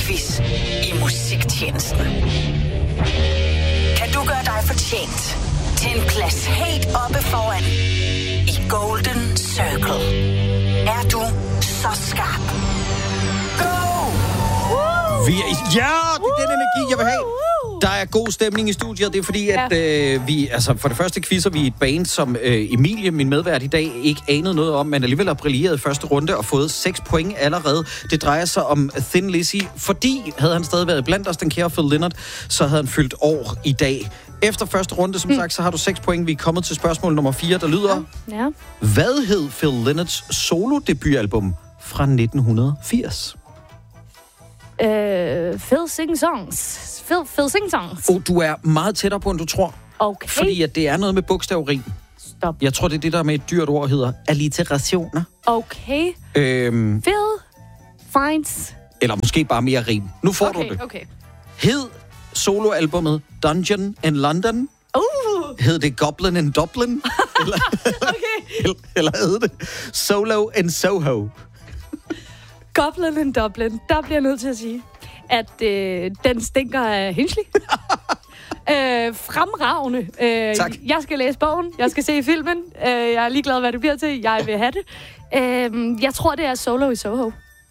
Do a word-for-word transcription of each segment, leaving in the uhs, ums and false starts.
quiz i musiktjenesten. Kan du gøre dig fortjent til en plads helt oppe foran i Golden Circle? Er du så skarp? Go! Vi er, ja, det er den energi, jeg vil have. Der er god stemning i studiet, det er fordi, at ja. øh, vi, altså for det første quizzer vi et band, som øh, Emilie, min medvært i dag, ikke anede noget om, men alligevel har brilleret i første runde og fået seks point allerede. Det drejer sig om Thin Lizzy, fordi havde han stadig været blandt os, den kære Phil Lynott, så havde han fyldt år i dag. Efter første runde, som mm. sagt, så har du seks point. Vi er kommet til spørgsmål nummer fire, der lyder... Ja. Ja. Hvad hed Phil Lynotts solo-debutalbum fra nitten firs? Øh, Phil Sing Songs. Phil, Phil Sing Songs. Oh, du er meget tættere på, end du tror. Okay. Fordi at det er noget med bogstavrim. Stop. Jeg tror, det er det, der med et dyrt ord hedder alliterationer. Okay. Øhm, Phil finds... eller måske bare mere rim. Nu får okay, du det. Okay, Hed soloalbummet Dungeon in London? Uh. Hed det Goblin in Dublin? eller, okay. eller, eller hed det Solo in Soho? Goblin in Dublin. Der bliver jeg nødt til at sige, at øh, den stinker af Hinchley. øh, fremragende. Øh, tak. Jeg skal læse bogen. Jeg skal se filmen. Øh, jeg er ligeglad, hvad det bliver til. Jeg vil have det. Øh, jeg tror, det er Solo i Soho.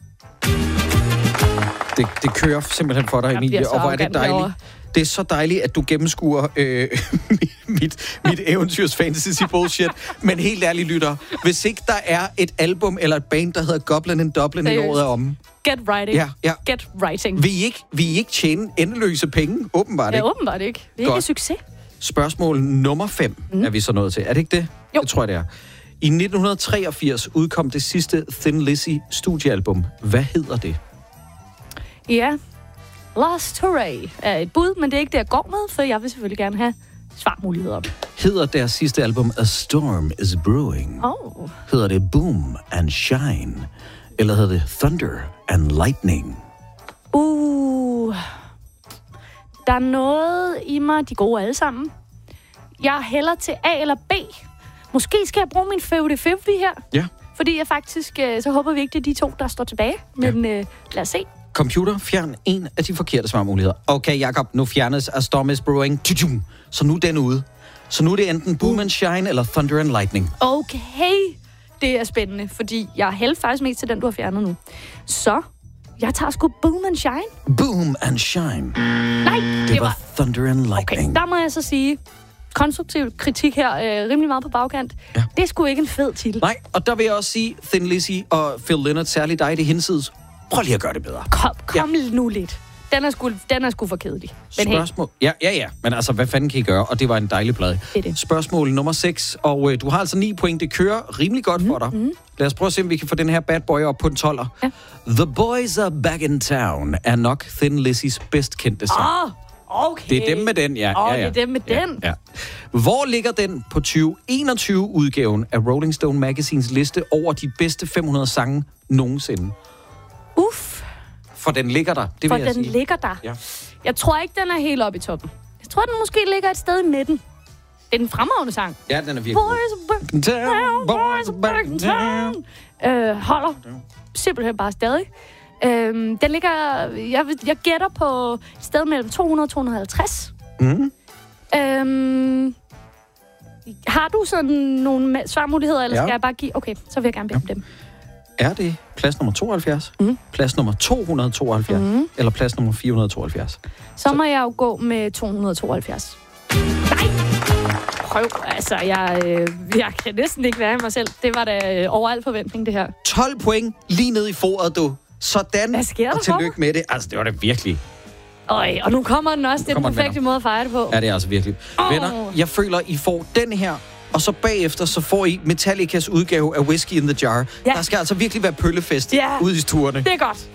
Det, det kører simpelthen for dig, Emilie. Og hvor er det dejligt. Herovre. Det er så dejligt, at du gennemskuer øh, mit, mit eventyrs fantasy bullshit. Men helt ærligt, lytter. Hvis ikke der er et album eller et band, der hedder Goblin in Dublin i året om. Get writing. Ja, ja. Get writing. Vi I ikke, vi I ikke tjene endeløse penge? Åbenbart ikke. Ja, åbenbart ikke. Det er Godt. Ikke succes. Spørgsmål nummer fem mm. er vi så nået til. Er det ikke det? Jo. Det tror jeg, det er. I nitten treogfirs udkom det sidste Thin Lizzy studiealbum. Hvad hedder det? Ja, Last Hooray er et bud, men det er ikke det, jeg går med, for jeg vil selvfølgelig gerne have svarmuligheder. Hedder deres sidste album A Storm is Brewing? Oh. Hedder det Boom and Shine? Eller hedder det Thunder and Lightning? Uh, der er noget i mig, de gode alle sammen. Jeg hælder til A eller B. Måske skal jeg bruge min fifty-fifty her. Ja. Fordi jeg faktisk, så håber vi ikke, det er de to, der står tilbage. Men ja. øh, lad os se. Computer, fjern en af de forkerte svarmuligheder. Okay, Jakob, nu fjernes A Storm is Brewing. Så nu er den ude. Så nu er det enten Boom and Shine eller Thunder and Lightning. Okay, det er spændende, fordi jeg hælder faktisk mest til den, du har fjernet nu. Så, jeg tager sgu Boom and Shine. Boom and Shine. Nej, det, det var, var Thunder and Lightning. Okay, der må jeg så sige, konstruktiv kritik her, øh, rimelig meget på bagkant. Ja. Det er sgu ikke en fed titel. Nej, og der vil jeg også sige, Thin Lizzy og Phil Lynott, særligt dig, det hinsides. Prøv lige at gøre det bedre. Kom, kom ja. nu lidt. Den er sgu, den er sgu for kedelig. Men Spørgsmål... Hey. Ja, ja, ja. Men altså, hvad fanden kan I gøre? Og det var en dejlig plade. Det det. Spørgsmål nummer seks. Og øh, du har altså ni point. Det kører rimelig godt mm, for dig. Mm. Lad os prøve at se, om vi kan få den her bad boy op på en tolver. Ja. The Boys Are Back in Town er nok Thin Lizzys bedst kendte sang. Åh, oh, okay. Det er dem med den, ja. Åh, oh, ja, ja. det er dem med ja, den. Ja. Hvor ligger den på tyve enogtyve-udgaven af Rolling Stone Magazines liste over de bedste fem hundrede sange nogensinde? Uff. For den ligger der, det For vil jeg den sige. ligger der. Ja. Jeg tror ikke, den er helt oppe i toppen. Jeg tror, den måske ligger et sted i midten. Det er den fremragende sang. Ja, den er virkelig Boys are back in town, boys are back in town. Øh, holder simpelthen bare stadig. Øh, den ligger, jeg, jeg gætter på et sted mellem to hundrede og to hundrede og halvtreds. Mm. Øh, har du sådan nogle svarmuligheder, eller ja. skal jeg bare give? Okay, så vil jeg gerne bede ja. dem. Er det plads nummer tooghalvfjerds, mm. plads nummer to hundrede og tooghalvfjerds, mm. eller plads nummer fire hundrede og tooghalvfjerds? Så, så må jeg jo gå med to hundrede og tooghalvfjerds. Nej! Prøv, altså, jeg, øh, jeg kan næsten ikke være i mig selv. Det var da øh, over al forventning, det her. tolv point lige ned i foret, du. Sådan. Hvad sker der og tillykke med det. Altså, det var det virkelig. Øj, og nu kommer den også. Det er den perfekte måde at fejre det på. Ja, det er altså virkelig. Oh. Venner, jeg føler, I får den her, og så bagefter, så får I Metallicas udgave af Whiskey in the Jar. Ja. Der skal altså virkelig være pøllefest ja. ude i stuerne. Det er godt.